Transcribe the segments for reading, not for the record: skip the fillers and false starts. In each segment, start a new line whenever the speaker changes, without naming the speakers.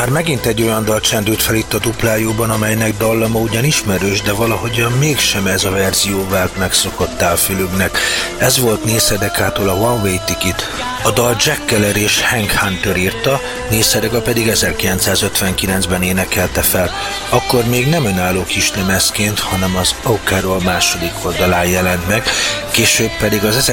Már megint egy olyan dal csendült fel itt a duplájóban, amelynek dallama ugyan ismerős, de valahogyan mégsem ez a verzió vált megszokottá fülünknek. Ez volt Neil Sedekától a One Way Ticket. A dal Jack Keller és Hank Hunter írta, Neil Sedaka pedig 1959-ben énekelte fel. Akkor még nem önálló kislemezként, hanem az O'Carroll második oldalán jelent meg, később pedig az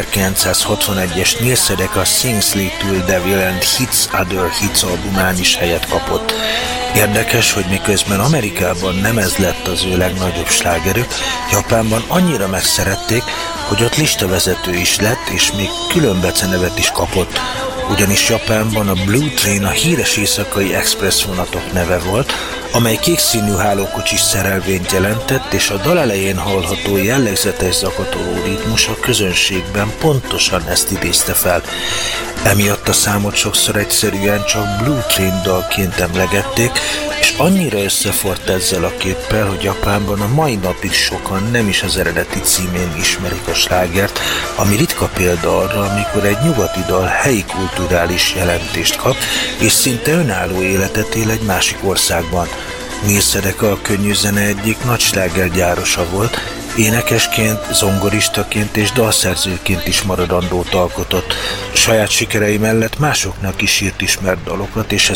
1961-es Neil Sedaka Sings Little Devil and Hits Other Hits albumán is helyet kapott. Érdekes, hogy miközben Amerikában nem ez lett az ő legnagyobb slágerük, Japánban annyira megszerették, hogy ott listavezető is lett, és még külön becenevet is kapott. Ugyanis Japánban a Blue Train a híres éjszakai express vonatok neve volt, amely kékszínű hálókocsis szerelvényt jelentett, és a dal elején hallható jellegzetes zakatoló ritmus a közönségben pontosan ezt idézte fel. Emiatt a számot sokszor egyszerűen csak Blue Train dalként emlegették, és annyira összefort ezzel a képpel, hogy Japánban a mai napig sokan nem is az eredeti címén ismerik a slágert, ami ritka példa arra, amikor egy nyugati dal helyi kulturális jelentést kap, és szinte önálló életet él egy másik országban. Neil Sedaka a könnyű zene egyik nagy slágergyárosa volt, énekesként, zongoristaként és dalszerzőként is maradandót alkotott. Saját sikerei mellett másoknak is írt ismert dalokat, és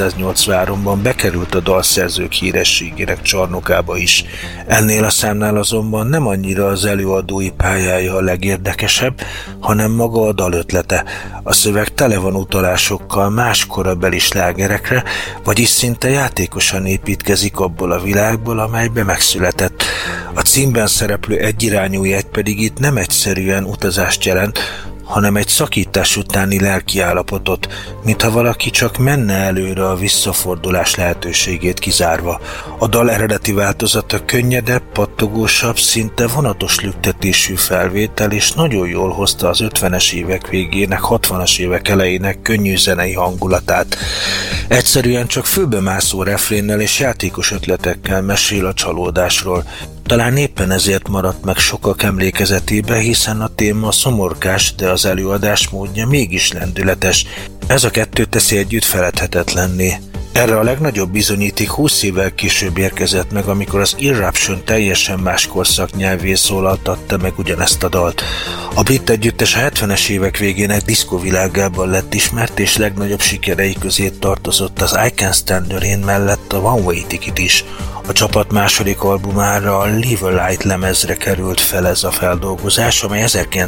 1983-ban bekerült a dalszerzők hírességének csarnokába is. Ennél a számnál azonban nem annyira az előadói pályája a legérdekesebb, hanem maga a dalötlete. A szöveg tele van utalásokkal más korabeli slágerekre, vagyis szinte játékosan építkezik abból a világból, amelybe megszületett. A címben szereplő egyirányú jegy pedig itt nem egyszerűen utazást jelent, hanem egy szakítás utáni lelkiállapotot, mintha valaki csak menne előre a visszafordulás lehetőségét kizárva. A dal eredeti változata könnyedebb, pattogósabb, szinte vonatos lüktetésű felvétel, és nagyon jól hozta az 50-es évek végének, 60-as évek elejének könnyű zenei hangulatát. Egyszerűen csak főbemászó refrénnel és játékos ötletekkel mesél a csalódásról. Talán éppen ezért maradt meg sokak emlékezetébe, hiszen a téma szomorkás, de az előadás módja mégis lendületes. Ez a kettő teszi együtt feledhetetlenné. Erre a legnagyobb bizonyíték 20 évvel később érkezett meg, amikor az Eruption teljesen más korszak nyelvén szólaltatta meg ugyanezt a dalt. A brit együttes a 70-es évek végének diszkóvilágában lett ismert, és legnagyobb sikerei közé tartozott az I Can't Stand the Rain mellett a One Way Ticket is. A csapat második albumára, a Live a Light lemezre került fel ez a feldolgozás, amely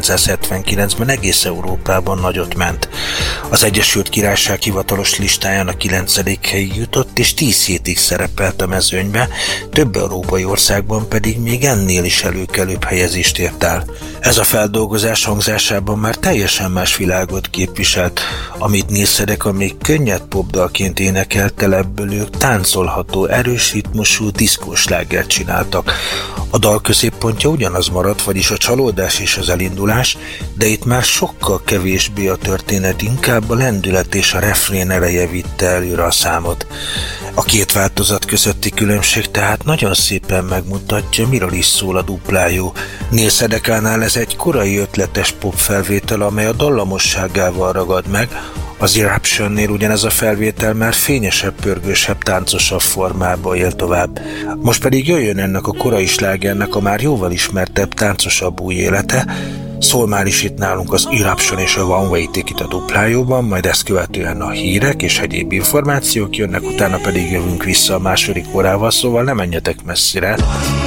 1979-ben egész Európában nagyot ment. Az Egyesült Királyság hivatalos listáján a 9. helyig jutott, és 10 hétig szerepelt a mezőnybe, több európai országban pedig még ennél is előkelőbb helyezést ért el. Ez a feldolgozás hangzásában már teljesen más világot képviselt, amit Neil Sedaka még könnyed popdalként énekelte, ebből ők táncolható, erős ritmusú diszkóslágert csináltak. A dal középpontja ugyanaz maradt, vagyis a csalódás és az elindulás, de itt már sokkal kevésbé a történet, inkább a lendület és a refrén ereje vitte előre a számot. A két változat közötti különbség tehát nagyon szépen megmutatja, miről is szól a duplájó. Neil Sedakánál ez egy korai ötletes popfelvétel, amely a dallamosságával ragad meg, az Eruptionnél ugyanez a felvétel már fényesebb, pörgősebb, táncosabb formában él tovább. Most pedig jöjjön ennek a korai slágernek a már jóval ismertebb, táncosabb új élete. Szól már is itt nálunk az Eruption és a One Way Ticket a duplájóban, majd ezt követően a hírek és egyéb információk jönnek, utána pedig jövünk vissza a második órával, szóval ne menjetek messzire.